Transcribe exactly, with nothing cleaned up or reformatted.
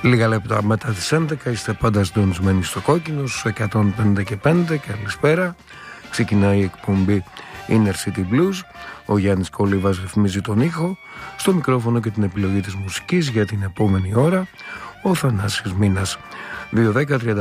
Λίγα λεπτά μετά τις έντεκα είστε πάντα συντονισμένοι στο Κόκκινο στους εκατόν πενήντα και πέντε. Καλησπέρα. Ξεκινάει η εκπομπή Inner City Blues. Ο Γιάννης Κολίβας ρυθμίζει τον ήχο. Στο μικρόφωνο και την επιλογή της μουσικής για την επόμενη ώρα ο Θανάσης Μίνας. δύο δέκα